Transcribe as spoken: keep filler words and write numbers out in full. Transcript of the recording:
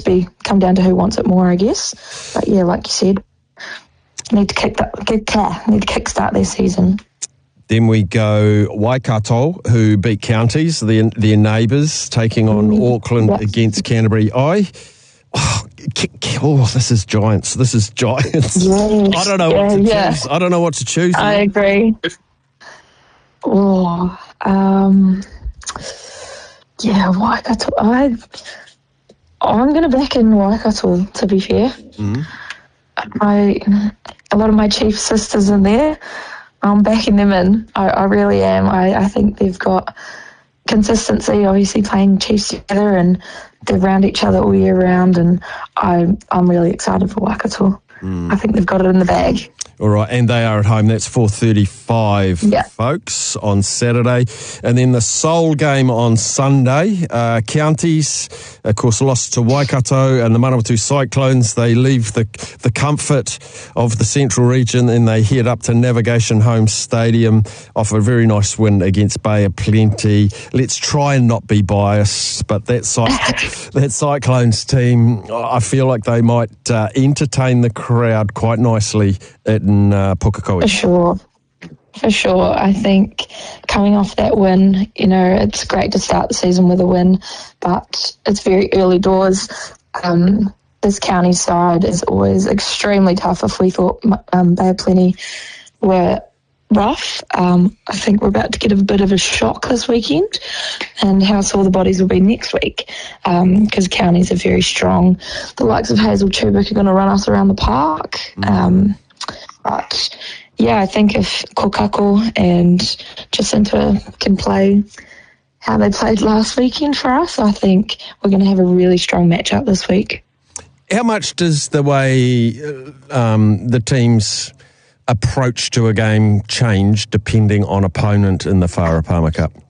just be come down to who wants it more, I guess. But yeah, like you said, need to kick that, get, need to kickstart their season. Then we go Waikato, who beat Counties, their, their neighbours, taking on mm, Auckland yep. against Canterbury. I, oh, oh, this is Giants. This is Giants. Yes. I don't know yeah, what to yeah. choose. I don't know what to choose. I agree. Oh, um, yeah, Waikato. I, I'm going to back in Waikato, to be fair. Mm-hmm. I, a lot of my Chief sisters in there. I'm backing them in. I, I really am. I, I think they've got consistency, obviously playing Chiefs together, and they're around each other all year round, and I, I'm really excited for Waikato. Mm. I think they've got it in the bag. All right, and they are at home. That's four thirty-five, yeah. folks, on Saturday. And then the Seoul game on Sunday. Uh, Counties, of course, lost to Waikato and the Manawatu Cyclones. They leave the the comfort of the Central region and they head up to Navigation Home Stadium off a very nice win against Bay of Plenty. Let's try and not be biased, but that, Cy- that Cyclones team, I feel like they might uh, entertain the crowd quite nicely in uh, Pukekohe. For sure. For sure. I think coming off that win, you know, it's great to start the season with a win, but it's very early doors. Um, this county side is always extremely tough. If we thought um, Bay of Plenty were rough, um, I think we're about to get a bit of a shock this weekend, and how sore the bodies will be next week, because um, counties are very strong. The likes of Hazel Chubbuck are going to run us around the park. Mm. Um, but yeah, I think if Kokako and Jacinta can play how they played last weekend for us, I think we're going to have a really strong matchup this week. How much does the way um, the team's approach to a game change depending on opponent in the Whare Palmer Cup?